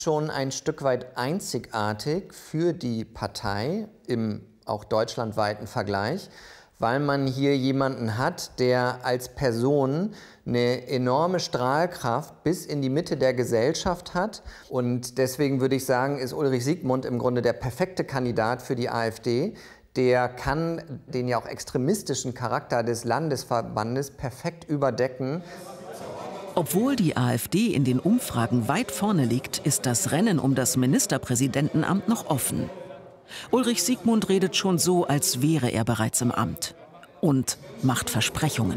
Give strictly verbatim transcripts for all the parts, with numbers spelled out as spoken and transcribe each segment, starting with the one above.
Schon ein Stück weit einzigartig für die Partei im auch deutschlandweiten Vergleich, weil man hier jemanden hat, der als Person eine enorme Strahlkraft bis in die Mitte der Gesellschaft hat. Und deswegen würde ich sagen, ist Ulrich Siegmund im Grunde der perfekte Kandidat für die AfD. Der kann den ja auch extremistischen Charakter des Landesverbandes perfekt überdecken. Obwohl die AfD in den Umfragen weit vorne liegt, ist das Rennen um das Ministerpräsidentenamt noch offen. Ulrich Siegmund redet schon so, als wäre er bereits im Amt. Und macht Versprechungen.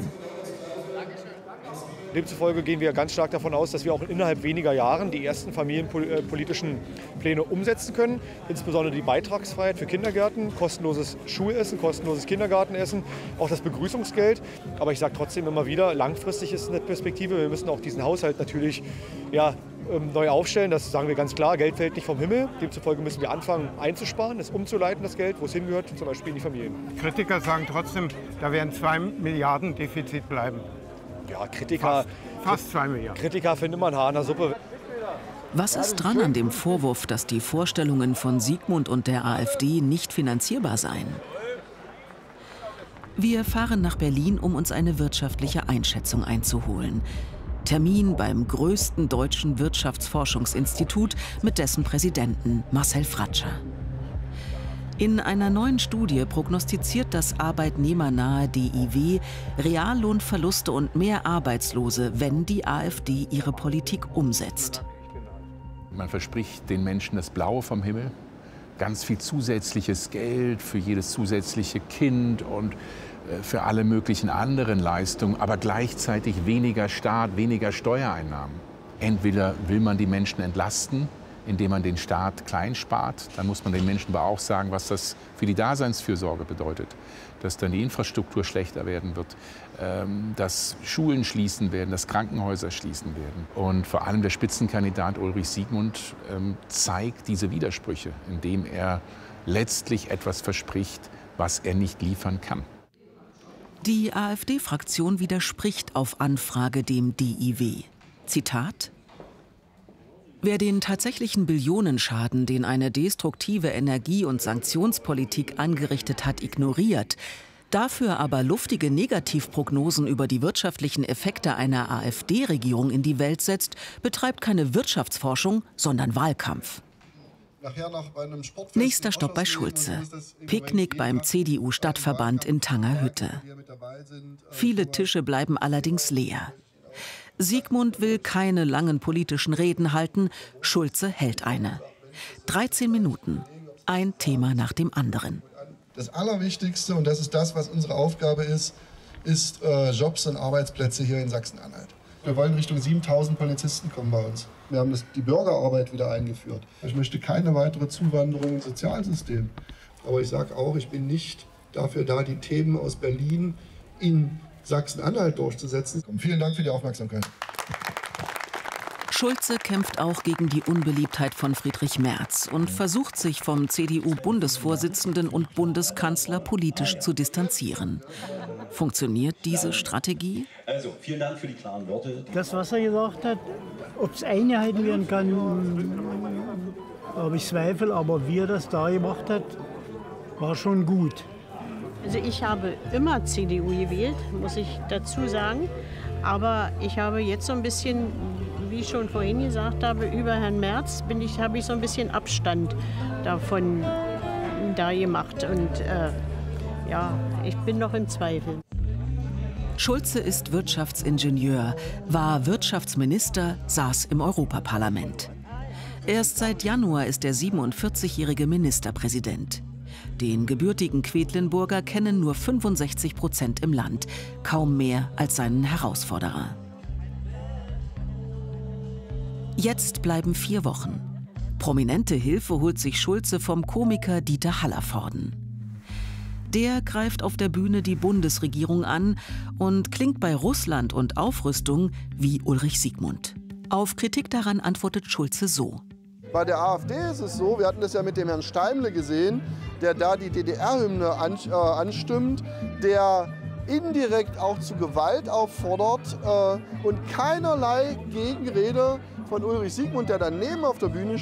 Demzufolge gehen wir ganz stark davon aus, dass wir auch innerhalb weniger Jahren die ersten familienpolitischen Pläne umsetzen können. Insbesondere die Beitragsfreiheit für Kindergärten, kostenloses Schulessen, kostenloses Kindergartenessen, auch das Begrüßungsgeld. Aber ich sage trotzdem immer wieder, langfristig ist eine Perspektive. Wir müssen auch diesen Haushalt natürlich ja, neu aufstellen. Das sagen wir ganz klar. Geld fällt nicht vom Himmel. Demzufolge müssen wir anfangen einzusparen, es umzuleiten, das Geld, wo es hingehört, zum Beispiel in die Familien. Kritiker sagen trotzdem, da werden zwei Milliarden Defizit bleiben. Ja, Kritiker, fast, fast zwei Milliarden. Kritiker finden immer ein Haar in der Suppe. Was ist dran an dem Vorwurf, dass die Vorstellungen von Siegmund und der AfD nicht finanzierbar seien? Wir fahren nach Berlin, um uns eine wirtschaftliche Einschätzung einzuholen. Termin beim größten deutschen Wirtschaftsforschungsinstitut mit dessen Präsidenten Marcel Fratscher. In einer neuen Studie prognostiziert das arbeitnehmernahe D I W Reallohnverluste und mehr Arbeitslose, wenn die AfD ihre Politik umsetzt. Man verspricht den Menschen das Blaue vom Himmel, ganz viel zusätzliches Geld für jedes zusätzliche Kind und für alle möglichen anderen Leistungen, aber gleichzeitig weniger Staat, weniger Steuereinnahmen. Entweder will man die Menschen entlasten, indem man den Staat klein spart. Dann muss man den Menschen aber auch sagen, was das für die Daseinsfürsorge bedeutet. Dass dann die Infrastruktur schlechter werden wird, dass Schulen schließen werden, dass Krankenhäuser schließen werden. Und vor allem der Spitzenkandidat Ulrich Siegmund zeigt diese Widersprüche, indem er letztlich etwas verspricht, was er nicht liefern kann. Die AfD-Fraktion widerspricht auf Anfrage dem D I W. Zitat: Wer den tatsächlichen Billionenschaden, den eine destruktive Energie- und Sanktionspolitik angerichtet hat, ignoriert, dafür aber luftige Negativprognosen über die wirtschaftlichen Effekte einer AfD-Regierung in die Welt setzt, betreibt keine Wirtschaftsforschung, sondern Wahlkampf. Nächster Stopp bei Schulze. Picknick beim C D U-Stadtverband in Tangerhütte. Viele Tische bleiben allerdings leer. Siegmund will keine langen politischen Reden halten, Schulze hält eine. dreizehn Minuten, ein Thema nach dem anderen. Das Allerwichtigste, und das ist das, was unsere Aufgabe ist, ist äh, Jobs und Arbeitsplätze hier in Sachsen-Anhalt. Wir wollen Richtung siebentausend Polizisten kommen bei uns. Wir haben das, die Bürgerarbeit wieder eingeführt. Ich möchte keine weitere Zuwanderung ins Sozialsystem. Aber ich sage auch, ich bin nicht dafür da, die Themen aus Berlin in Sachsen-Anhalt durchzusetzen. Vielen Dank für die Aufmerksamkeit. Schulze kämpft auch gegen die Unbeliebtheit von Friedrich Merz und versucht sich vom C D U-Bundesvorsitzenden und Bundeskanzler politisch zu distanzieren. Funktioniert diese Strategie? Also, vielen Dank für die klaren Worte. Das, was er gesagt hat, ob es eingehalten werden kann, habe ich Zweifel. Aber wie er das da gemacht hat, war schon gut. Also ich habe immer C D U gewählt, muss ich dazu sagen. Aber ich habe jetzt so ein bisschen, wie ich schon vorhin gesagt habe, über Herrn Merz bin ich, habe ich so ein bisschen Abstand davon da gemacht. Und äh, ja, ich bin noch in Zweifel. Schulze ist Wirtschaftsingenieur, war Wirtschaftsminister, saß im Europaparlament. Erst seit Januar ist der siebenundvierzigjährige Ministerpräsident. Den gebürtigen Quedlinburger kennen nur fünfundsechzig Prozent im Land, kaum mehr als seinen Herausforderer. Jetzt bleiben vier Wochen. Prominente Hilfe holt sich Schulze vom Komiker Dieter Hallervorden. Der greift auf der Bühne die Bundesregierung an und klingt bei Russland und Aufrüstung wie Ulrich Siegmund. Auf Kritik daran antwortet Schulze so: Bei der AfD ist es so, wir hatten das ja mit dem Herrn Steimle gesehen, der da die D D R-Hymne an, äh, anstimmt, der indirekt auch zu Gewalt auffordert äh, und keinerlei Gegenrede von Ulrich Siegmund, der daneben auf der Bühne